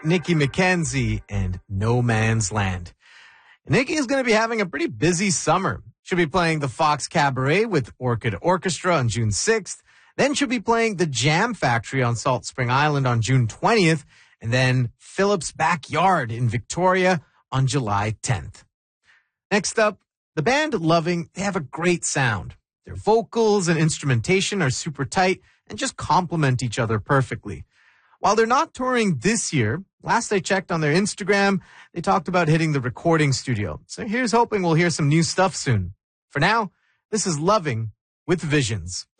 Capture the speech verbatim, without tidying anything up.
Nikki McKenzie and No Man's Land. Nikki is going to be having a pretty busy summer. She'll be playing the Fox Cabaret with Orchid Orchestra on June sixth. Then she'll be playing the Jam Factory on Salt Spring Island on June twentieth. And then Philip's Backyard in Victoria on July tenth. Next up, the band Loving, they have a great sound. Their vocals and instrumentation are super tight and just complement each other perfectly. While they're not touring this year, last I checked on their Instagram, they talked about hitting the recording studio. So here's hoping we'll hear some new stuff soon. For now, this is Loving with Visions.